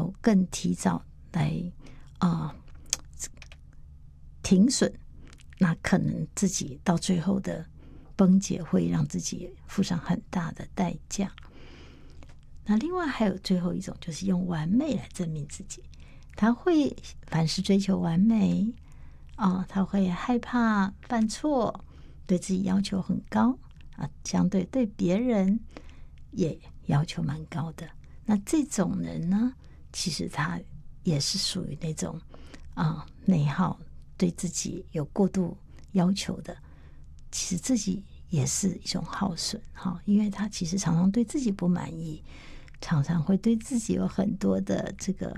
有更提早来停损，那可能自己到最后的崩解会让自己付上很大的代价。那另外还有最后一种，就是用完美来证明自己。他会凡事追求完美他会害怕犯错，对自己要求很高相对对别人也要求蛮高的。那这种人呢，其实他也是属于那种内耗，对自己有过度要求的。其实自己也是一种耗损因为他其实常常对自己不满意，常常会对自己有很多的这个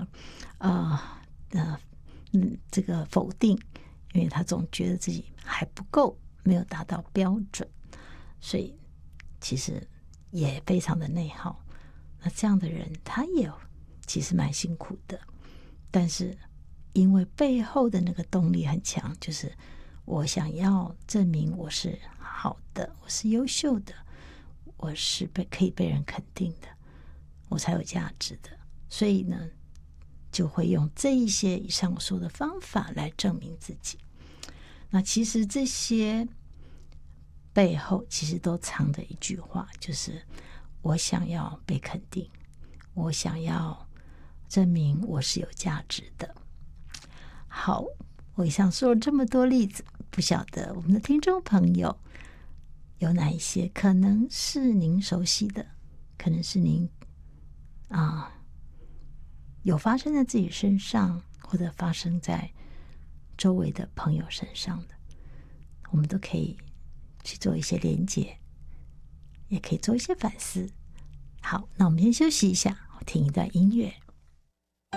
这个否定，因为他总觉得自己还不够，没有达到标准，所以其实也非常的内耗。那这样的人他也其实蛮辛苦的，但是因为背后的那个动力很强，就是我想要证明我是好的，我是优秀的，我是可以被人肯定的，我才有价值的。所以呢，就会用这一些以上我说的方法来证明自己。那其实这些背后其实都藏着一句话，就是我想要被肯定，我想要证明我是有价值的。好，我以上说了这么多例子，不晓得我们的听众朋友有哪一些可能是您熟悉的，可能是您有发生在自己身上，或者发生在周围的朋友身上的，我们都可以去做一些连结，也可以做一些反思。好，那我们先休息一下，我听一段音乐。